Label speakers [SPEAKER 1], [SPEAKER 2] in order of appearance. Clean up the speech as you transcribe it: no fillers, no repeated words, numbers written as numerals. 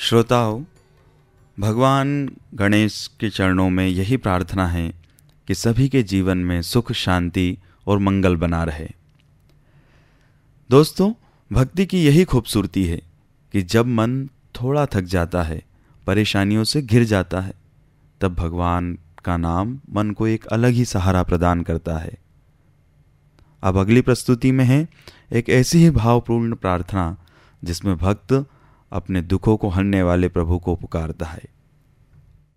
[SPEAKER 1] श्रोताओं, भगवान गणेश के चरणों में यही प्रार्थना है कि सभी के जीवन में सुख, शांति और मंगल बना रहे। दोस्तों, भक्ति की यही खूबसूरती है कि जब मन थोड़ा थक जाता है, परेशानियों से घिर जाता है, तब भगवान का नाम मन को एक अलग ही सहारा प्रदान करता है। अब अगली प्रस्तुति में है एक ऐसी ही भावपूर्ण प्रार्थना जिसमें भक्त अपने दुखों को हरने वाले प्रभु को पुकारता है।